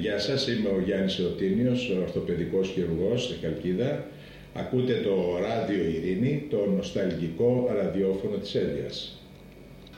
Γεια σας, είμαι ο Γιάννης Εωτίνιος, ορθοπαιδικός χειρουργός στη Χαλκίδα. Ακούτε το Ράδιο Ειρήνη, το νοσταλγικό ραδιόφωνο της Έδειας.